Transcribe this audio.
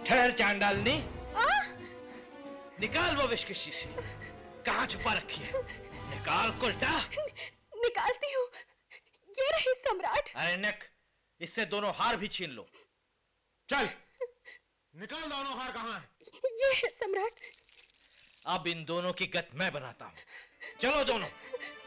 ठहर चांडालनी, निकाल वो विष की शीशी। कहाँ छुपा रखी है? निकाल कुलटा। निकालती हूँ। ये रही सम्राट। अरे निक, इससे दोनों हार भी छीन लो। चल निकाल, दोनों हार कहाँ है? ये है सम्राट। अब इन दोनों की गत मैं बनाता हूं। चलो दोनों।